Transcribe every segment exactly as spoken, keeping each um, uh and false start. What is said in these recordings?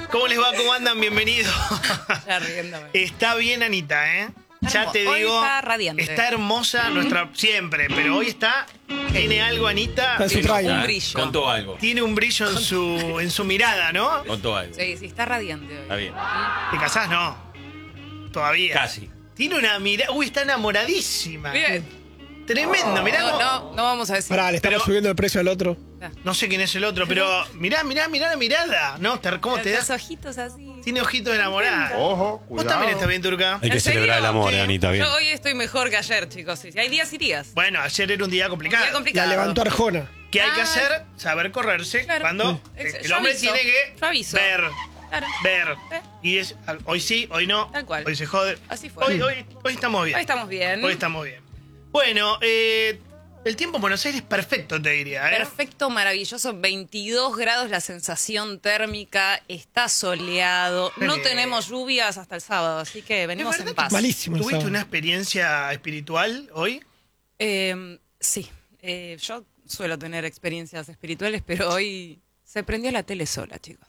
¿Cómo les va? ¿Cómo andan? Bienvenidos. Ya riéndome. Está bien, Anita, ¿eh? Está Ya te hoy digo. está radiante. Está hermosa nuestra. Siempre, pero hoy está. Tiene algo, Anita. Está en su Tiene traje. un brillo. Contó algo. Tiene un brillo en su, en su mirada, ¿no? Contó algo. Sí, sí, está radiante hoy. Está bien. ¿Te casás? No. Todavía. Casi. Tiene una mirada. Uy, está enamoradísima. Bien. Tremendo, mirá. No, cómo- no, no vamos a decir. Pará, le estamos Pero- subiendo el precio al otro. No sé quién es el otro, pero mirá, mirá, mirá la mirada. ¿No? Te- ¿Cómo te Los da? ojitos así. Tiene ojitos de enamorada. Ojo, Vos también cuidado. estás bien, Turca. Hay que ¿En celebrar serio? el amor, Sí. Anita, bien. Yo hoy estoy mejor que ayer, chicos. Sí, sí. Hay días y días. Bueno, ayer era un día complicado. Día complicado. La levantó Arjona. ¿Qué hay que Ah. hacer? Saber correrse Claro. cuando Ex- el yo hombre aviso. tiene que Yo aviso. ver, Claro. ver. Eh. Y es, hoy sí, hoy no. Tal cual. Hoy se jode. Así fue. Hoy, hoy, hoy estamos bien. Hoy estamos bien. Hoy estamos bien. Bueno, eh, el tiempo en Buenos Aires es perfecto, te diría. ¿eh? Perfecto, maravilloso, veintidós grados la sensación térmica, está soleado, no Eh. tenemos lluvias hasta el sábado, así que ¿Es venimos verdad en que paz. Malísimo el ¿Tuviste sábado. una experiencia espiritual hoy? Eh, sí, eh, yo suelo tener experiencias espirituales, pero hoy se prendió la tele sola, chicos.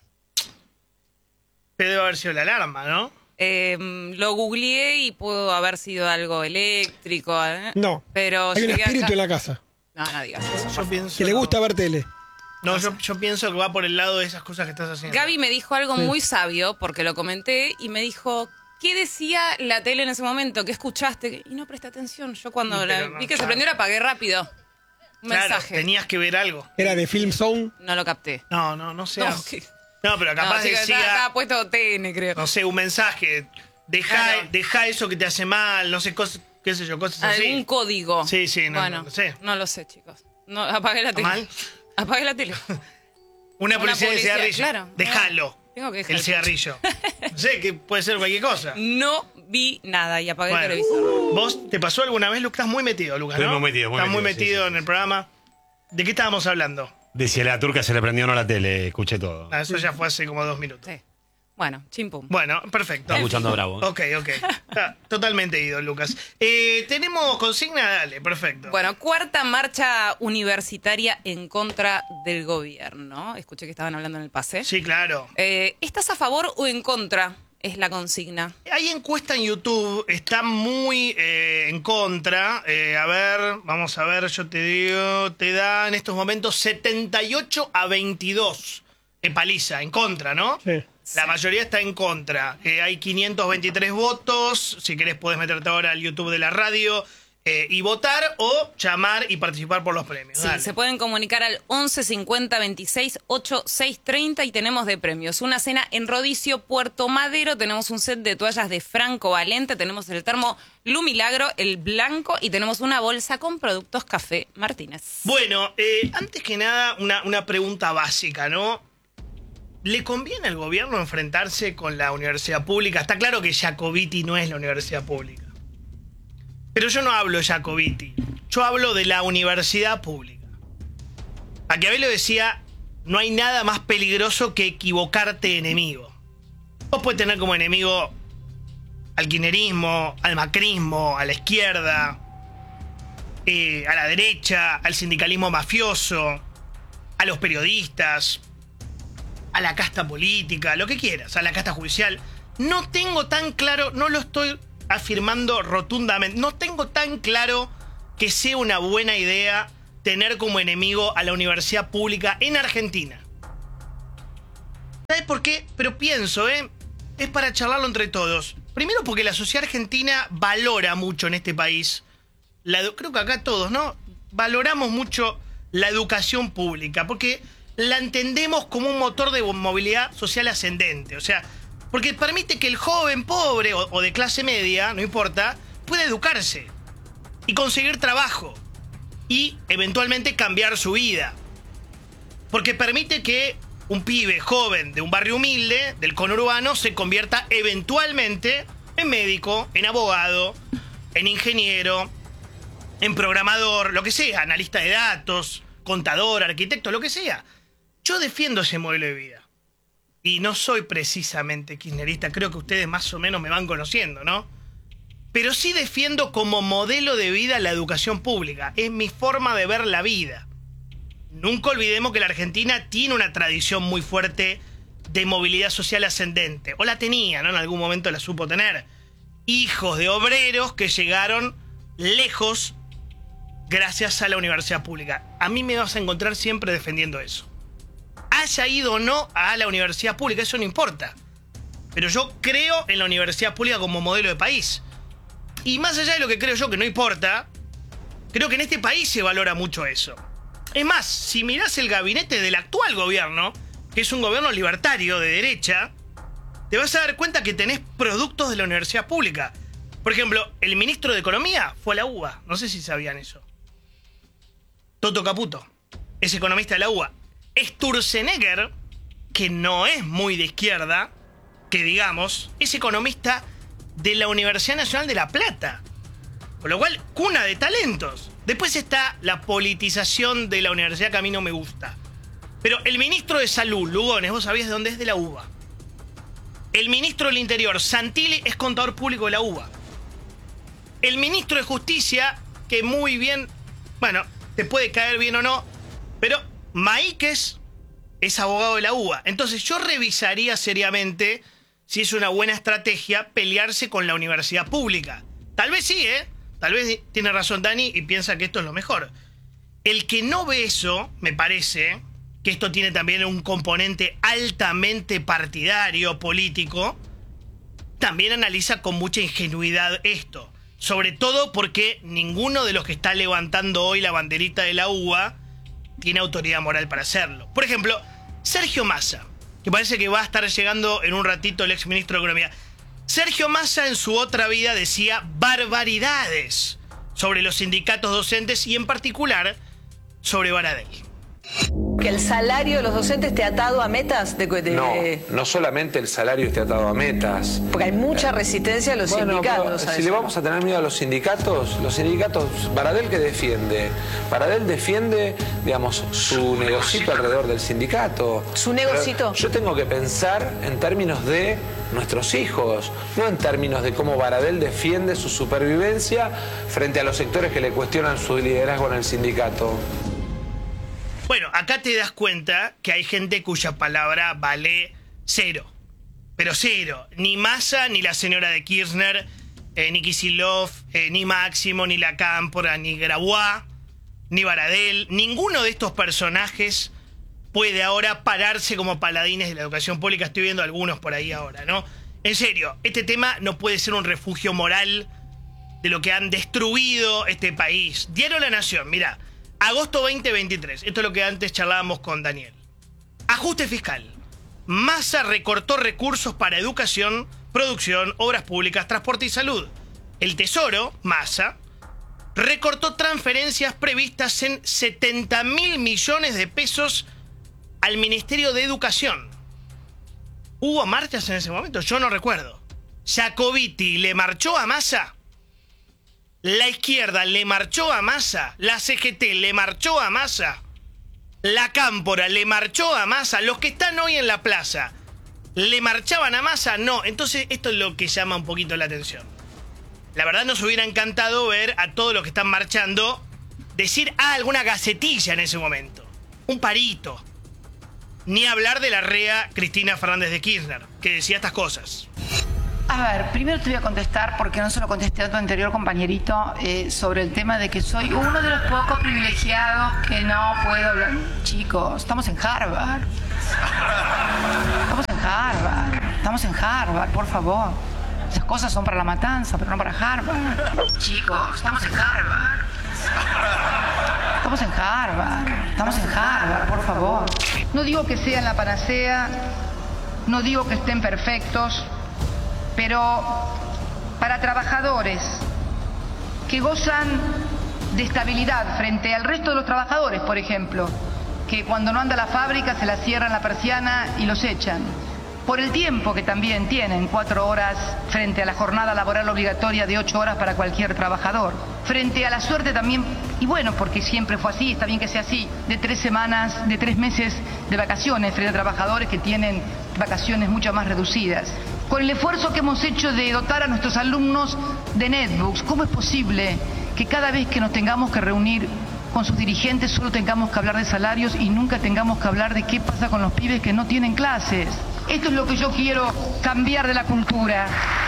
Te debe haber sido la alarma, ¿no? Eh, lo googleé y pudo haber sido algo eléctrico, ¿eh? No. Pero Hay un llegué espíritu acá- en la casa No, no digas eso. Yo pienso. que le gusta ver tele. No, yo, yo pienso que va por el lado de esas cosas que estás haciendo. Gaby me dijo algo muy sabio, porque lo comenté, y me dijo, ¿qué decía la tele en ese momento? ¿Qué escuchaste? Y no presté atención. Yo cuando Y la pero no, vi que se claro. prendió la apagué rápido. Un Claro, mensaje. tenías que ver algo. Era de Film Zone. No lo capté. No, no, no sea. No, No, que- pero capaz no, chicos, decía. estaba, estaba puesto T N, creo. No sé, un mensaje. Deja, Claro. deja eso que te hace mal, no sé, cosas, qué sé yo, cosas así. Algún código. Sí, sí, no, bueno, no, no sé. No lo sé, chicos. No, apagué la tele. mal? Apagué la tele. Una publicidad de publicidad, cigarrillo. claro. Déjalo. Tengo que dejar El cigarrillo. No sé, que puede ser cualquier cosa. No vi nada y apagué Bueno. el televisor. ¿Vos te pasó alguna vez, Lucas? Estás muy metido, Lucas, ¿no? Estoy muy metido, muy Estás muy metido, sí, metido sí. en el programa. ¿De qué estábamos hablando? De si a la turca se le prendió o no la tele, escuché todo. Ah, eso ya fue hace como dos minutos. Sí. Bueno, chimpum. Bueno, perfecto. Está escuchando a Bravo. ¿eh? Ok, ok. Está totalmente ido, Lucas. Eh, ¿Tenemos consigna? Dale, perfecto. Bueno, cuarta marcha universitaria en contra del gobierno. Escuché que estaban hablando en el pase. Sí, claro. Eh, ¿Estás a favor o en contra? Es la consigna. Hay encuesta en YouTube, está muy eh, en contra. Eh, a ver, vamos a ver, yo te digo, te da en estos momentos setenta y ocho a veintidós. Eh, paliza, en contra, ¿no? Sí. La mayoría está en contra. Eh, hay quinientos veintitrés votos. Si querés, podés meterte ahora al YouTube de la radio eh, y votar o llamar y participar por los premios. Sí, Dale. se pueden comunicar al once cincuenta veintiséis ochenta y seis treinta y tenemos de premios una cena en Rodicio, Puerto Madero, tenemos un set de toallas de Franco Valente, tenemos el termo Lu Milagro, el blanco, y tenemos una bolsa con productos Café Martínez. Bueno, eh, antes que nada, una, una pregunta básica, ¿no? ¿Le conviene al gobierno enfrentarse con la universidad pública? Está claro que Jacobiti no es la universidad pública. Pero yo no hablo de Jacobiti. Yo hablo de la universidad pública. Maquiavelo decía, no hay nada más peligroso que equivocarte enemigo. Vos podés tener como enemigo al kirchnerismo, al macrismo, a la izquierda, eh, a la derecha, al sindicalismo mafioso, a los periodistas, a la casta política, lo que quieras, a la casta judicial. No tengo tan claro, no lo estoy afirmando rotundamente, no tengo tan claro que sea una buena idea tener como enemigo a la universidad pública en Argentina. ¿Sabes por qué? Pero pienso, ¿eh? Es para charlarlo entre todos. Primero porque la sociedad argentina valora mucho en este país, la edu- creo que acá todos, ¿no? Valoramos mucho la educación pública, porque la entendemos como un motor de movilidad social ascendente. O sea, porque permite que el joven pobre o, o de clase media, no importa, pueda educarse y conseguir trabajo y eventualmente cambiar su vida. Porque permite que un pibe joven de un barrio humilde, del conurbano, se convierta eventualmente en médico, en abogado, en ingeniero, en programador, lo que sea, analista de datos, contador, arquitecto, lo que sea. Yo defiendo ese modelo de vida. Y no soy precisamente kirchnerista, creo que ustedes más o menos me van conociendo, ¿no? Pero sí defiendo como modelo de vida la educación pública. Es mi forma de ver la vida. Nunca olvidemos que la Argentina tiene una tradición muy fuerte de movilidad social ascendente. O la tenía, ¿no? En algún momento la supo tener. Hijos de obreros que llegaron lejos gracias a la universidad pública. A mí me vas a encontrar siempre defendiendo eso. Haya ido o no a la universidad pública, eso no importa. Pero yo creo en la universidad pública como modelo de país. Y más allá de lo que creo yo, que no importa, creo que en este país se valora mucho eso. Es más, si mirás el gabinete del actual gobierno, que es un gobierno libertario de derecha, te vas a dar cuenta que tenés productos de la universidad pública. Por ejemplo, el ministro de Economía fue a la U B A. No sé si sabían eso. Toto Caputo es economista de la U B A. Sturzenegger, que no es muy de izquierda, que digamos, es economista de la Universidad Nacional de La Plata. Con lo cual, cuna de talentos. Después está la politización de la universidad que a mí no me gusta. Pero el ministro de Salud, Lugones, vos sabías de dónde es, de la U B A. El ministro del Interior, Santilli, es contador público de la U B A. El ministro de Justicia, que muy bien, bueno, te puede caer bien o no, pero Maíquez es abogado de la U B A. Entonces yo revisaría seriamente si es una buena estrategia pelearse con la universidad pública. Tal vez sí, ¿eh? Tal vez tiene razón Dani y piensa que esto es lo mejor. El que no ve eso, me parece que esto tiene también un componente altamente partidario, político, también analiza con mucha ingenuidad esto. Sobre todo porque ninguno de los que está levantando hoy la banderita de la U B A tiene autoridad moral para hacerlo. Por ejemplo, Sergio Massa, que parece que va a estar llegando en un ratito el exministro de Economía. Sergio Massa en su otra vida decía barbaridades sobre los sindicatos docentes y en particular sobre Baradel. Que el salario de los docentes esté atado a metas de, de... No, no solamente el salario esté atado a metas. Porque hay mucha resistencia a los bueno, sindicatos. Si le vamos a tener miedo a los sindicatos, los sindicatos, Baradel ¿qué defiende? Baradel defiende, digamos, su negocito alrededor del sindicato. ¿Su negocito? Pero yo tengo que pensar en términos de nuestros hijos, no en términos de cómo Baradel defiende su supervivencia frente a los sectores que le cuestionan su liderazgo en el sindicato. Bueno, acá te das cuenta que hay gente cuya palabra vale cero. Pero cero. Ni Massa, ni la señora de Kirchner, eh, ni Kicillof, eh, ni Máximo, ni La Cámpora, ni Grabois, ni Baradel. Ninguno de estos personajes puede ahora pararse como paladines de la educación pública. Estoy viendo algunos por ahí ahora, ¿no? En serio, este tema no puede ser un refugio moral de lo que han destruido este país. Diario La Nación, mirá. Agosto veinte veintitrés. Esto es lo que antes charlábamos con Daniel. Ajuste fiscal. Massa recortó recursos para educación, producción, obras públicas, transporte y salud. El Tesoro, Massa, recortó transferencias previstas en setenta mil millones de pesos al Ministerio de Educación. ¿Hubo marchas en ese momento? Yo no recuerdo. ¿Jacobiti le marchó a Massa? ¿La izquierda le marchó a Massa? ¿La C G T le marchó a Massa? ¿La Cámpora le marchó a Massa? ¿Los que están hoy en la plaza le marchaban a Massa? No. Entonces esto es lo que llama un poquito la atención. La verdad nos hubiera encantado ver a todos los que están marchando decir ah, alguna gacetilla en ese momento. Un parito. Ni hablar de la rea Cristina Fernández de Kirchner, que decía estas cosas. A ver, primero te voy a contestar, porque no se lo contesté a tu anterior compañerito, eh, sobre el tema de que soy uno de los pocos privilegiados que no puedo hablar. Chicos, estamos en Harvard. Estamos en Harvard. Estamos en Harvard, por favor. Esas cosas son para la matanza, pero no para Harvard. Chicos, estamos en Harvard. Estamos en Harvard. Estamos en Harvard, por favor. No digo que sean la panacea, no digo que estén perfectos, pero para trabajadores que gozan de estabilidad frente al resto de los trabajadores, por ejemplo, que cuando no anda la fábrica se la cierran la persiana y los echan, por el tiempo que también tienen, cuatro horas frente a la jornada laboral obligatoria de ocho horas para cualquier trabajador, frente a la suerte también, y bueno, porque siempre fue así, está bien que sea así, de tres semanas, de tres meses de vacaciones frente a trabajadores que tienen vacaciones mucho más reducidas. Con el esfuerzo que hemos hecho de dotar a nuestros alumnos de netbooks, ¿cómo es posible que cada vez que nos tengamos que reunir con sus dirigentes solo tengamos que hablar de salarios y nunca tengamos que hablar de qué pasa con los pibes que no tienen clases? Esto es lo que yo quiero cambiar de la cultura.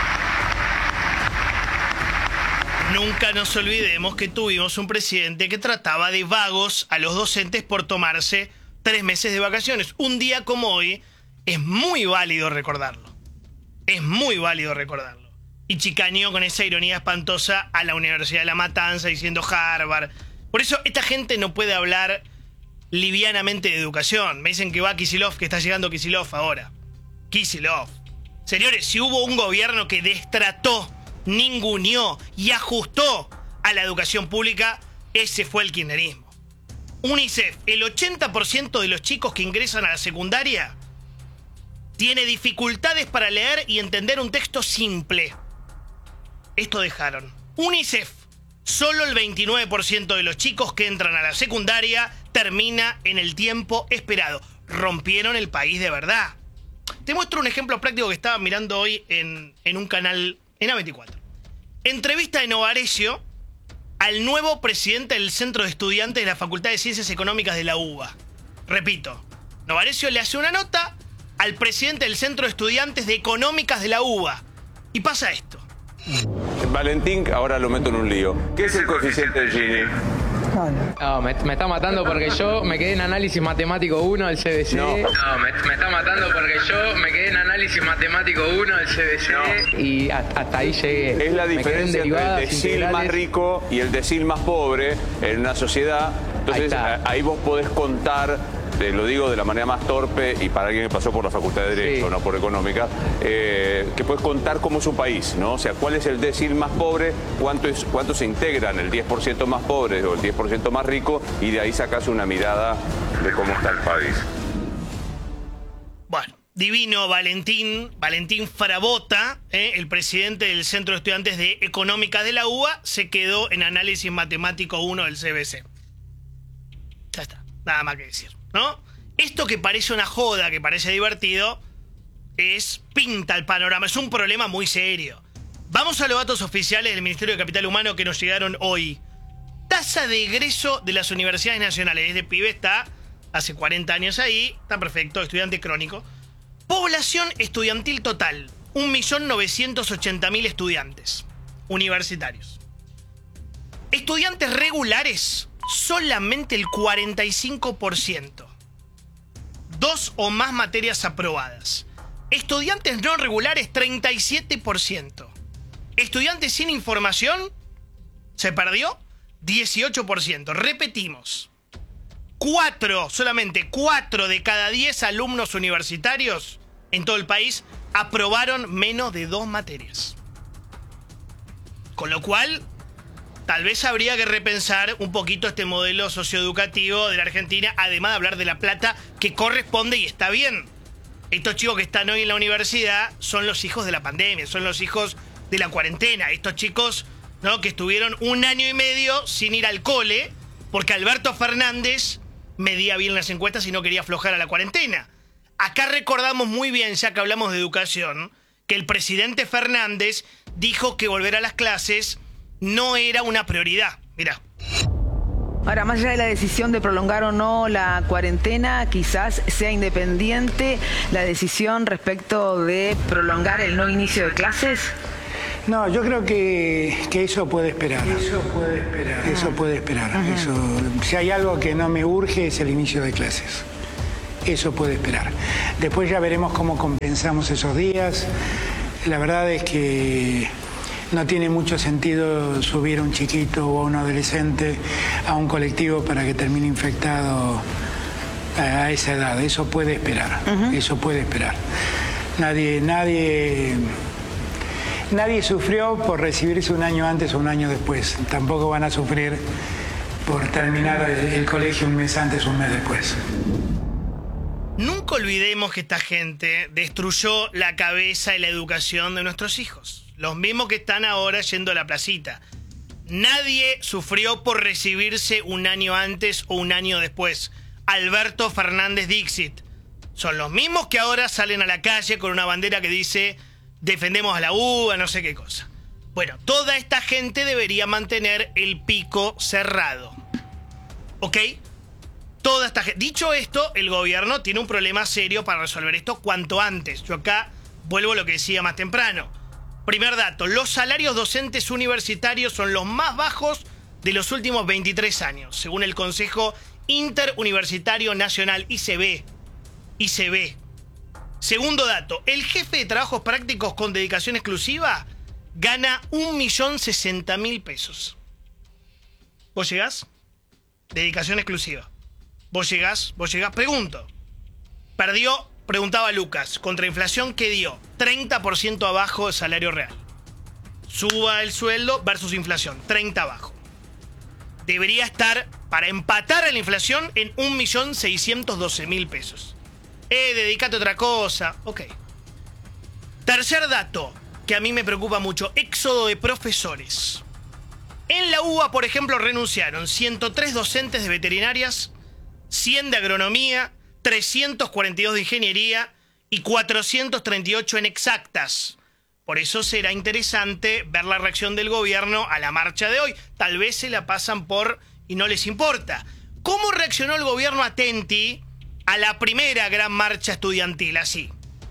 Nunca nos olvidemos que tuvimos un presidente que trataba de vagos a los docentes por tomarse tres meses de vacaciones. Un día como hoy es muy válido recordarlo. Es muy válido recordarlo. Y chicaneó con esa ironía espantosa a la Universidad de La Matanza diciendo Harvard. Por eso esta gente no puede hablar livianamente de educación. Me dicen que va Kicillof, que está llegando Kicillof ahora. Kicillof. Señores, si hubo un gobierno que destrató, ninguneó y ajustó a la educación pública, ese fue el kirchnerismo. UNICEF, el ochenta por ciento de los chicos que ingresan a la secundaria tiene dificultades para leer y entender un texto simple. Esto dejaron. UNICEF, solo el veintinueve por ciento de los chicos que entran a la secundaria termina en el tiempo esperado. Rompieron el país de verdad. Te muestro un ejemplo práctico que estaba mirando hoy en, en un canal en A veinticuatro. Entrevista de Novarecio al nuevo presidente del Centro de Estudiantes de la Facultad de Ciencias Económicas de la U B A. Repito, Novarecio le hace una nota al presidente del Centro de Estudiantes de Económicas de la U B A. Y pasa esto. Valentín, ahora lo meto en un lío. ¿Qué es el coeficiente de Gini? No, me, me está matando porque yo me quedé en análisis matemático uno del C B C. No, no me, me está matando porque yo me quedé en análisis matemático uno del C B C. No. Y hasta, hasta ahí llegué. Es la diferencia entre el decil más rico y el decil más pobre en una sociedad. Entonces ahí, ahí vos podés contar, te lo digo de la manera más torpe y para alguien que pasó por la Facultad de Derecho, sí, no por Económica, eh, que puedes contar cómo es un país, ¿no? O sea, cuál es el decil más pobre, cuánto, es, cuánto se integran el diez por ciento más pobre o el diez por ciento más rico, y de ahí sacas una mirada de cómo está el país. Bueno, divino Valentín, Valentín Farabota, eh, el presidente del Centro de Estudiantes de Económica de la U B A, se quedó en análisis matemático uno del C B C. Ya está, nada más que decir, ¿no? Esto que parece una joda, que parece divertido, es pinta el panorama, es un problema muy serio. Vamos a los datos oficiales del Ministerio de Capital Humano que nos llegaron hoy. Tasa de egreso de las universidades nacionales. Este pibe está hace cuarenta años ahí, está perfecto, estudiante crónico. Población estudiantil total, un millón novecientos ochenta mil estudiantes universitarios. Estudiantes regulares, solamente el cuarenta y cinco por ciento. Dos o más materias aprobadas. Estudiantes no regulares, treinta y siete por ciento. Estudiantes sin información, ¿se perdió? dieciocho por ciento. Repetimos. Cuatro, solamente cuatro de cada diez alumnos universitarios en todo el país aprobaron menos de dos materias. Con lo cual, tal vez habría que repensar un poquito este modelo socioeducativo de la Argentina, además de hablar de la plata que corresponde y está bien. Estos chicos que están hoy en la universidad son los hijos de la pandemia, son los hijos de la cuarentena. Estos chicos, ¿no?, que estuvieron un año y medio sin ir al cole porque Alberto Fernández medía bien las encuestas y no quería aflojar a la cuarentena. Acá recordamos muy bien, ya que hablamos de educación, que el presidente Fernández dijo que volver a las clases no era una prioridad. Mirá. Ahora, más allá de la decisión de prolongar o no la cuarentena, quizás sea independiente la decisión respecto de prolongar el no inicio de clases. No, yo creo que, que eso puede esperar. Eso puede esperar. Eso puede esperar. Uh-huh. Eso, si hay algo que no me urge es el inicio de clases. Eso puede esperar. Después ya veremos cómo compensamos esos días. La verdad es que no tiene mucho sentido subir a un chiquito o a un adolescente a un colectivo para que termine infectado a esa edad. Eso puede esperar. Uh-huh. Eso puede esperar. Nadie, nadie... Nadie sufrió por recibirse un año antes o un año después. Tampoco van a sufrir por terminar el, el colegio un mes antes o un mes después. Nunca olvidemos que esta gente destruyó la cabeza y la educación de nuestros hijos. Los mismos que están ahora yendo a la placita. Nadie sufrió por recibirse un año antes o un año después. Alberto Fernández Dixit. Son los mismos que ahora salen a la calle con una bandera que dice defendemos a la U B A, no sé qué cosa. Bueno, toda esta gente debería mantener el pico cerrado. ¿Ok? toda esta gente. Dicho esto, el gobierno tiene un problema serio para resolver esto cuanto antes. Yo acá vuelvo a lo que decía más temprano. Primer dato, los salarios docentes universitarios son los más bajos de los últimos veintitrés años, según el Consejo Interuniversitario Nacional, I C B. I C B. Segundo dato, el jefe de trabajos prácticos con dedicación exclusiva gana un millón sesenta mil pesos. ¿Vos llegás? Dedicación exclusiva. ¿Vos llegás? ¿Vos llegás? Pregunto. Perdió, preguntaba Lucas, contra inflación, ¿qué dio? treinta por ciento abajo del salario real. Suba el sueldo versus inflación, treinta abajo. Debería estar, para empatar a la inflación, en un millón seiscientos doce mil pesos. Eh, dedicate a otra cosa. Ok. Tercer dato, que a mí me preocupa mucho, éxodo de profesores. En la U B A, por ejemplo, renunciaron ciento tres docentes de veterinarias, cien de agronomía, trescientos cuarenta y dos de ingeniería y cuatrocientos treinta y ocho en exactas. Por eso será interesante ver la reacción del gobierno a la marcha de hoy. Tal vez se la pasan por y no les importa. ¿Cómo reaccionó el gobierno Atenti a la primera gran marcha estudiantil así?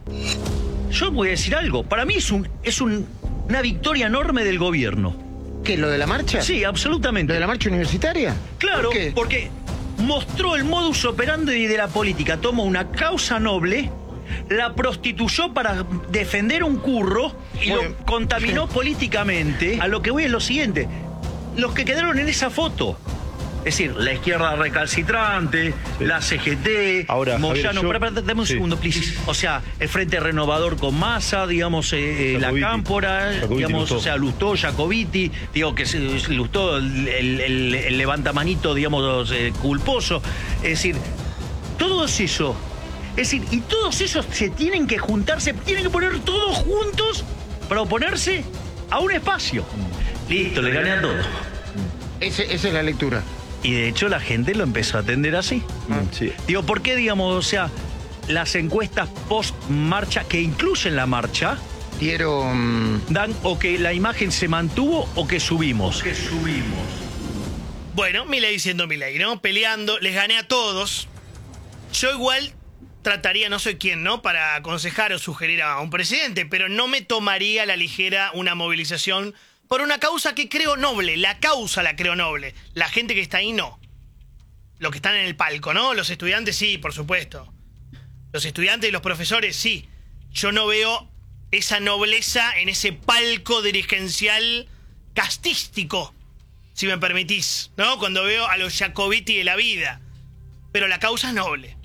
Yo voy a decir algo. Para mí es, un, es un, una victoria enorme del gobierno. ¿Qué, lo de la marcha? Sí, absolutamente. ¿Lo de la marcha universitaria? Claro, ¿Por qué? Porque mostró el modus operandi de la política. Tomó una causa noble, la prostituyó para defender un curro y Muy lo bien. contaminó Sí. políticamente. A lo que voy es lo siguiente. Los que quedaron en esa foto, es decir, la izquierda recalcitrante, sí. la C G T, Ahora, Moyano, Javier, yo- para, para, dame un sí. segundo, please. O sea, el Frente Renovador con Massa, digamos, eh, eh, la Jacobiti. Cámpora, Jacobiti, digamos, Lustó. o sea, Lustó, Jacobiti, digo que se Lustó, el, el, el, el levantamanito, digamos, eh, culposo. Es decir, todos eso, es decir, y todos esos se tienen que juntarse, tienen que poner todos juntos para oponerse a un espacio. Listo, le gané a todos. Ese, esa es la lectura. Y de hecho la gente lo empezó a atender así. Sí. Digo, ¿por qué, digamos, o sea, las encuestas post-marcha, que incluyen la marcha, dieron... dan o que la imagen se mantuvo o que subimos? Que subimos. Bueno, Milei siendo Milei, ¿no? Peleando, les gané a todos. Yo igual trataría, no soy quien, ¿no? Para aconsejar o sugerir a un presidente, pero no me tomaría a la ligera una movilización por una causa que creo noble. La causa la creo noble. La gente que está ahí, no. Los que están en el palco, ¿no? Los estudiantes, sí, por supuesto. Los estudiantes y los profesores, sí. Yo no veo esa nobleza en ese palco dirigencial castístico, si me permitís, ¿no? Cuando veo a los Jacobiti de la vida. Pero la causa es noble.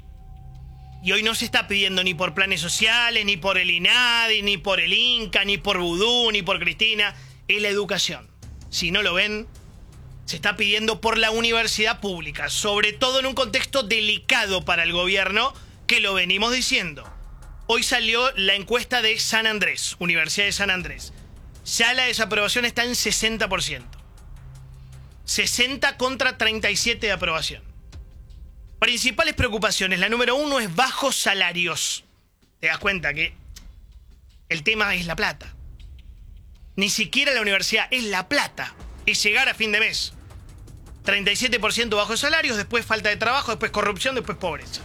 Y hoy no se está pidiendo ni por planes sociales, ni por el INADI, ni por el Inca, ni por Vudú, ni por Cristina. Es la educación. Si no lo ven, se está pidiendo por la universidad pública, sobre todo en un contexto delicado para el gobierno, que lo venimos diciendo. Hoy salió la encuesta de San Andrés, Universidad de San Andrés. Ya la desaprobación está en sesenta por ciento. sesenta contra treinta y siete de aprobación. Principales preocupaciones. La número uno es bajos salarios. Te das cuenta que el tema es la plata. Ni siquiera la universidad, es la plata. Es llegar a fin de mes. treinta y siete por ciento bajos salarios, después falta de trabajo, después corrupción, después pobreza.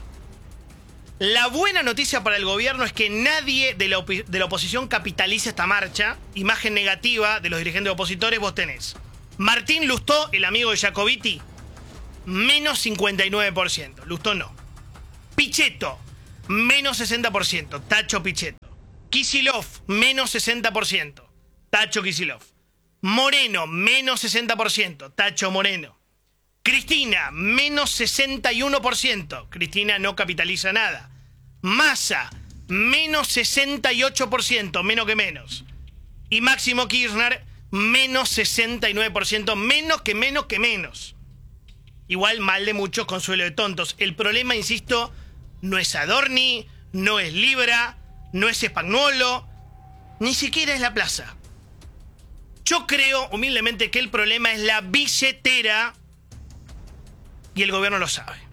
La buena noticia para el gobierno es que nadie de la, opi- de la oposición capitaliza esta marcha. Imagen negativa de los dirigentes opositores vos tenés. Martín Lustó, el amigo de Jacobiti, menos cincuenta y nueve por ciento. Lustó no. Pichetto, menos sesenta por ciento. Tacho Pichetto. Kicillof, menos sesenta por ciento. Tacho Kicillof. Moreno, menos sesenta por ciento. Tacho Moreno. Cristina, menos sesenta y uno por ciento. Cristina no capitaliza nada. Massa, menos sesenta y ocho por ciento, menos que menos. Y Máximo Kirchner, menos sesenta y nueve por ciento, menos que menos que menos. Igual mal de muchos, consuelo de tontos. El problema, insisto, no es Adorni, no es Libra, no es Spagnuolo, ni siquiera es la plaza. Yo creo, humildemente, que el problema es la billetera y el gobierno lo sabe.